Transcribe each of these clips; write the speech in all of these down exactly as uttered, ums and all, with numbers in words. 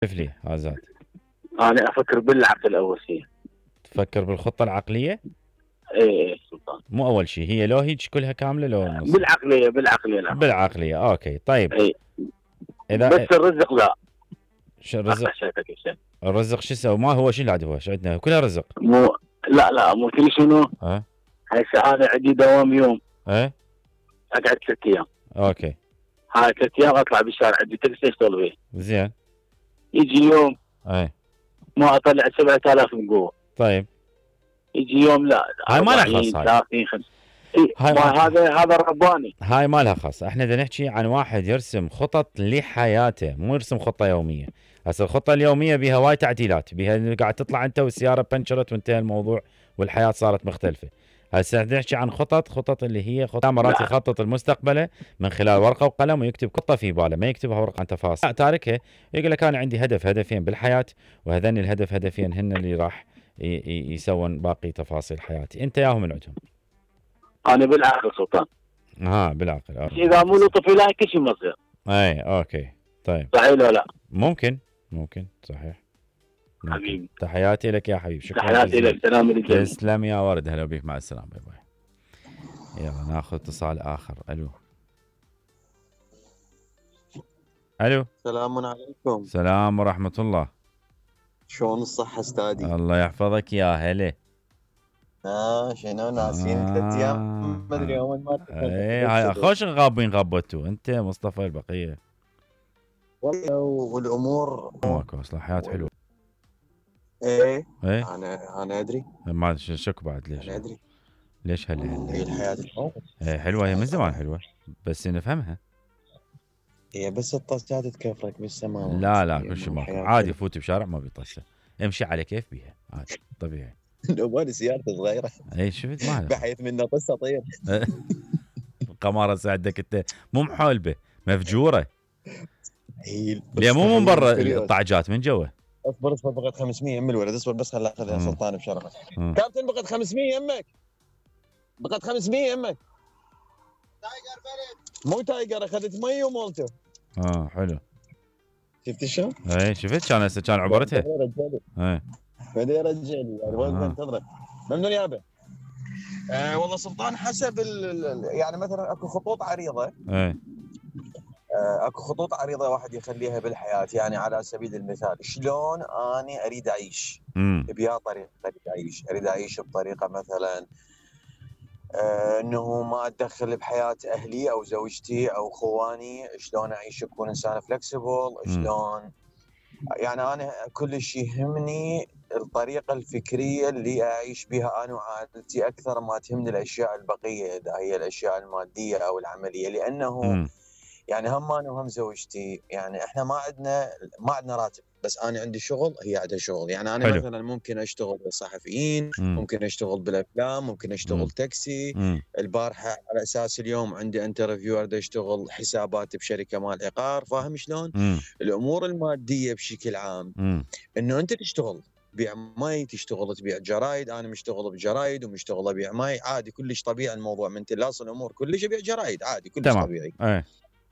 كيف لي آزاد؟ انا افكر بالعقل اول شيء. تفكر بالخطة العقلية؟ ايه ايه سلطان. مو أول شيء، هي لو هيج كلها كاملة لو نصها؟ بالعقليه بالعقليه العقليه. بالعقلية، أوكي طيب. ايه. بس إذا الرزق لا. شو اقطع الرزق؟ شيء شيء. الرزق شو يسوي؟ ما هو شو اللي عاد هو؟ شو عندنا كلها رزق. مو. لا لا مو كل شنو. أه هسه انا عندي دوام يوم. أه اقعد ثلاث ايام. أوكي هاي ثلاث ايام اطلع بالشارع عندي تاكسي اشتغل به. زين. يجي يوم أه ما اطلع سبعة آلاف من قوه. طيب يجي يوم لا هاي ما لها أربعين خص. هاي ثلاثين خمسين. إيه هاي ما ما هذا هذا الرباني. هاي ما لها خص. احنا بدنا نحكي عن واحد يرسم خطط لحياته، مو يرسم خطة يومية. هسه الخطة اليومية بها وايد تعديلات، بها إنه قاعد تطلع انت والسيارة بنشرت وانتهى الموضوع والحياة صارت مختلفة. هسه بدنا نحكي عن خطط، خطط اللي هي خطط مرات لا يخطط المستقبل من خلال ورقة وقلم ويكتب خطة في باله، ما يكتبها ورقة عن تفاصيل، لا تاركها. يقول لك انا عندي هدف هدفين بالحياة، وهذين الهدف هدفين هن اللي راح ي- ي- يسوون باقي تفاصيل حياتي. انت ياهم من عندهم. انا بالعقل سلطان. ها بالعقل. آه. اذا مو لطفي لا كل شيء مصير. اي اوكي طيب. صحيح ولا لا؟ ممكن ممكن صحيح. ممكن. حبيبي تحياتي لك يا حبيبي، شكرا تحياتي جزيلا. لك. سلام للجميع. تسلم يا ورد، هلا بيك، مع السلامه، باي باي. يلا ناخذ اتصال اخر. الو الو. سلام عليكم. سلام ورحمه الله. شلون الصحة استاذي؟ الله يحفظك يا هلا. اه شنو ناسين آه. ثلاث ايام ما ادري يوم ما اي هاي خوش غابين غبتوا انت مصطفى البقيه. والله والامور ماكو اصلا حياه حلوه. ايه ايه انا انا ادري. ما شك بعد ليش انا ادري ليش هلا هلا هي الحياة الحلوة. إيه حلوه، هي من زمان حلوه بس نفهمها. هي بس الطاسات تكفرك بالسماوات. لا لا هي كل شيء من ماكو، الحياة عادي حلوة. فوت بشارع ما بيطسه، امشي على كيف بيها عادي طبيعي. لو مالي سيارتي صغيرة اي شفت ما هذا بحيث منه طسة طير. القمارة ساعدك انت مو محولبه مفجوره. هي ليه مو من برا الطاجات الطعجات من جوا. اصبر اصبر بقت خمسمية ام الولد اصبر بس خل اخذها مم. سلطان بشرفك. مم. كابتن بقت خمسمية يمك. بقت خمسمية يمك. تايجر برد مو تايجر اخذت مي ومولته. اه حلو. شفت شلون؟ اي شفت كان هسه كان عبرتها. اي بدي رجالي يعني واقف آه. انتظرك. ممنون يابا. آه والله سلطان حسب ال ال- يعني مثلا اكو خطوط عريضه. اي آه اكو خطوط عريضه واحد يخليها بالحياه، يعني على سبيل المثال شلون اني اريد اعيش. امم بيا طريقه اريد اعيش، اريد اعيش بطريقه مثلا آه انه ما اتدخل بحياه اهلي او زوجتي او خواني، شلون اعيش اكون انسان فلكسبل، شلون يعني انا كل شيء يهمني الطريقه الفكريه اللي اعيش بها انا وعائلتي اكثر ما تهمني الاشياء البقيه اذا هي الاشياء الماديه او العمليه، لانه امم يعني هم انا وهم زوجتي يعني احنا ما عندنا ما عندنا راتب، بس انا عندي شغل هي عندها شغل، يعني انا حلو. مثلا ممكن اشتغل بالصحفيين، مم. ممكن اشتغل بالافلام، ممكن مم. اشتغل تاكسي. امم البارحه على اساس اليوم عندي انترفيو اريد اشتغل حسابات بشركه مال عقار، فاهم شلون؟ امم الامور الماديه بشكل عام امم انه انت تشتغل تبيع مي، تشتغل تبيع جرايد، انا مشتغل بجرايد ومشتغل ابيع مي، عادي كلش طبيعي الموضوع، من تلاص الامور كلش ابيع جرايد عادي كلش تمام. طبيعي. اي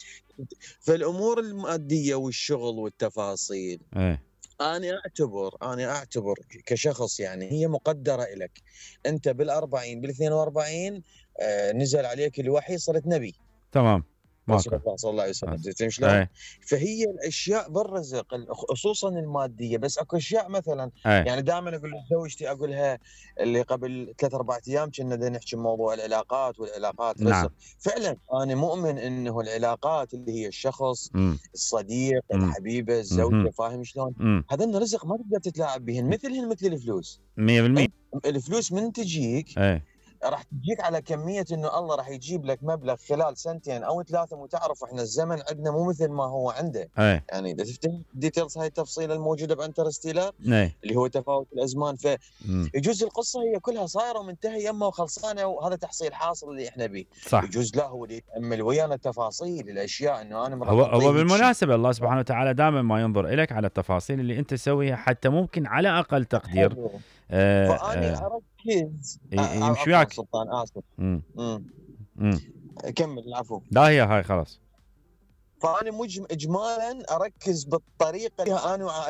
فالامور الماديه والشغل والتفاصيل اي انا اعتبر انا اعتبر كشخص يعني هي مقدره لك. انت بالأربعين بالاثنين وأربعين آه نزل عليك الوحي صرت نبي. تمام رسول ماكو. الله صلى الله عليه وسلم، آه. زين شلون؟ اي فهي الاشياء بالرزق خصوصا الماديه، بس اكو اشياء مثلا اي يعني دائما اقول لزوجتي اقولها اللي قبل ثلاث اربع ايام كنا بدنا نحكي موضوع العلاقات، والعلاقات رزق. نعم. فعلا انا مؤمن انه العلاقات اللي هي الشخص، امم الصديق، امم الحبيبه، الزوجه، امم فاهم شلون؟ امم هذا رزق ما تقدر تتلاعب بهن، مثلهن مثل الفلوس. مية بالمية. الفلوس من تجيك اي راح تجيك على كميه انه الله راح يجيب لك مبلغ خلال سنتين او ثلاثه، وتعرف احنا الزمن عندنا مو مثل ما هو عنده. اي يعني اذا تفتح ديتيلز هاي التفصيله الموجوده بانترستيلر اي اللي هو تفاوت الازمان، امم فيجوز القصه هي كلها صايره ومنتهيه يمه وخلصانه وهذا تحصيل حاصل اللي احنا به. صح. يجوز لا هو اللي يتامل ويانا التفاصيل الاشياء انه انا هو مرات هو بالمناسبة الله سبحانه وتعالى دائما ما ينظر إليك على التفاصيل اللي أنت تسويها، حتى ممكن على أقل تقدير آه فاني آه اركز. يمشي عفوا وياك. سلطان اسف. امم امم امم كمل العفو. لا هي هاي خلاص. فانا مجم اجمالا اركز بالطريقه اللي انا